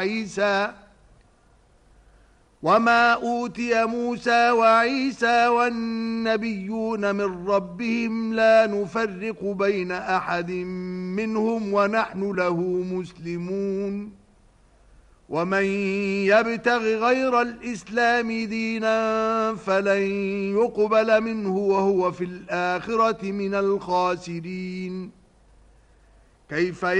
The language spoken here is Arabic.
عيسى وما أوتي موسى وعيسى والنبيون من ربهم لا نفرق بين أحد منهم ونحن له مسلمون ومن يبتغ غير الإسلام دينا فلن يقبل منه وهو في الآخرة من الخاسرين. كيف